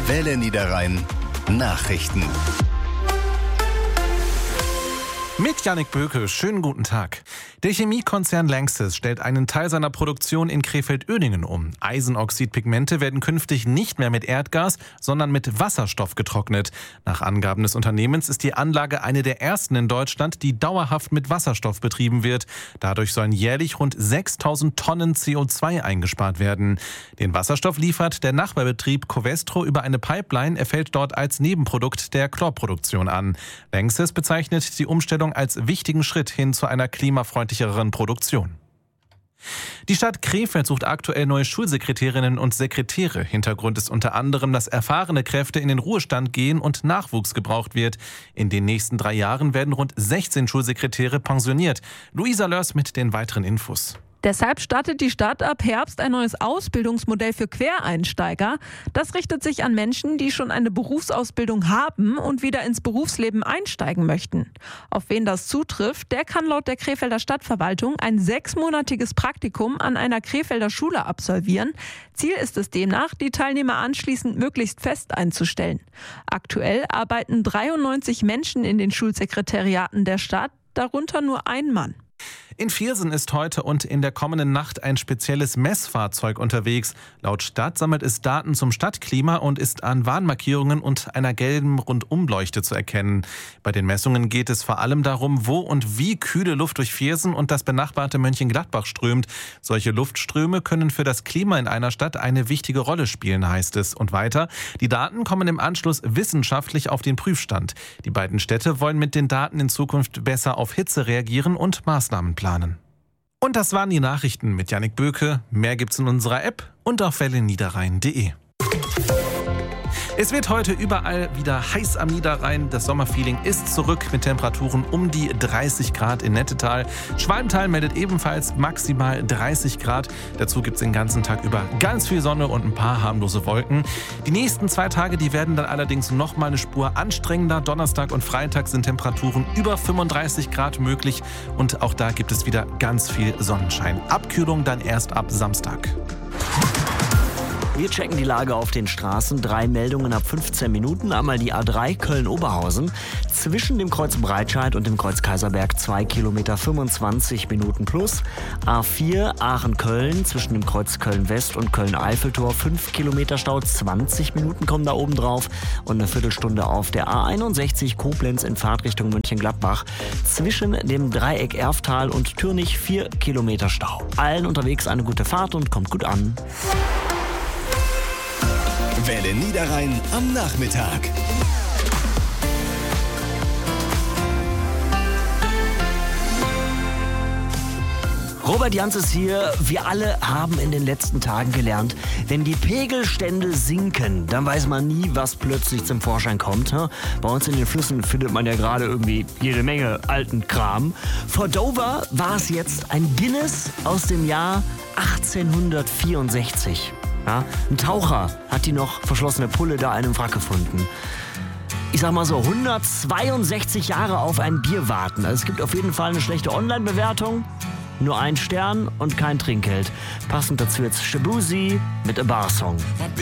Welle Niederrhein Nachrichten. Mit Jannik Böke, schönen guten Tag. Der Chemiekonzern Lanxess stellt einen Teil seiner Produktion in Krefeld-Oedingen um. Eisenoxidpigmente werden künftig nicht mehr mit Erdgas, sondern mit Wasserstoff getrocknet. Nach Angaben des Unternehmens ist die Anlage eine der ersten in Deutschland, die dauerhaft mit Wasserstoff betrieben wird. Dadurch sollen jährlich rund 6.000 Tonnen CO2 eingespart werden. Den Wasserstoff liefert der Nachbarbetrieb Covestro über eine Pipeline. Er fällt dort als Nebenprodukt der Chlorproduktion an. Lanxess bezeichnet die Umstellung als wichtigen Schritt hin zu einer klimafreundlicheren Produktion. Die Stadt Krefeld sucht aktuell neue Schulsekretärinnen und Sekretäre. Hintergrund ist unter anderem, dass erfahrene Kräfte in den Ruhestand gehen und Nachwuchs gebraucht wird. In den nächsten 3 Jahren werden rund 16 Schulsekretäre pensioniert. Luisa Lörs mit den weiteren Infos. Deshalb startet die Stadt ab Herbst ein neues Ausbildungsmodell für Quereinsteiger. Das richtet sich an Menschen, die schon eine Berufsausbildung haben und wieder ins Berufsleben einsteigen möchten. Auf wen das zutrifft, der kann laut der Krefelder Stadtverwaltung ein 6-monatiges Praktikum an einer Krefelder Schule absolvieren. Ziel ist es demnach, die Teilnehmer anschließend möglichst fest einzustellen. Aktuell arbeiten 93 Menschen in den Schulsekretariaten der Stadt, darunter nur ein Mann. In Viersen ist heute und in der kommenden Nacht ein spezielles Messfahrzeug unterwegs. Laut Stadt sammelt es Daten zum Stadtklima und ist an Warnmarkierungen und einer gelben Rundumleuchte zu erkennen. Bei den Messungen geht es vor allem darum, wo und wie kühle Luft durch Viersen und das benachbarte Mönchengladbach strömt. Solche Luftströme können für das Klima in einer Stadt eine wichtige Rolle spielen, heißt es. Und weiter, die Daten kommen im Anschluss wissenschaftlich auf den Prüfstand. Die beiden Städte wollen mit den Daten in Zukunft besser auf Hitze reagieren und Maßnahmen planen. Und das waren die Nachrichten mit Jannik Böke. Mehr gibt's in unserer App und auf welleniederrhein.de. Es wird heute überall wieder heiß am Niederrhein. Das Sommerfeeling ist zurück mit Temperaturen um die 30 Grad in Nettetal. Schwalmtal meldet ebenfalls maximal 30 Grad. Dazu gibt es den ganzen Tag über ganz viel Sonne und ein paar harmlose Wolken. Die nächsten 2 Tage, die werden dann allerdings noch mal eine Spur anstrengender. Donnerstag und Freitag sind Temperaturen über 35 Grad möglich. Und auch da gibt es wieder ganz viel Sonnenschein. Abkühlung dann erst ab Samstag. Wir checken die Lage auf den Straßen. 3 Meldungen ab 15 Minuten. Einmal die A3 Köln-Oberhausen. Zwischen dem Kreuz Breitscheid und dem Kreuz Kaiserberg 2 Kilometer 25 Minuten plus. A4 Aachen-Köln zwischen dem Kreuz Köln-West und Köln-Eiffeltor 5 Kilometer Stau. 20 Minuten kommen da oben drauf. Und eine Viertelstunde auf der A61 Koblenz in Fahrtrichtung Mönchengladbach. Zwischen dem Dreieck Erftal und Türnich 4 Kilometer Stau. Allen unterwegs eine gute Fahrt und kommt gut an. Welle Niederrhein am Nachmittag. Robert Jans ist hier. Wir alle haben in den letzten Tagen gelernt, wenn die Pegelstände sinken, dann weiß man nie, was plötzlich zum Vorschein kommt. Bei uns in den Flüssen findet man ja gerade irgendwie jede Menge alten Kram. Vor Dover war es jetzt ein Guinness aus dem Jahr 1864. Ja, ein Taucher hat die noch verschlossene Pulle da in einem Wrack gefunden. Ich sag mal so, 162 Jahre auf ein Bier warten. Also es gibt auf jeden Fall eine schlechte Online-Bewertung. Nur 1 Stern und kein Trinkgeld. Passend dazu jetzt Shabuzi mit A Bar Song.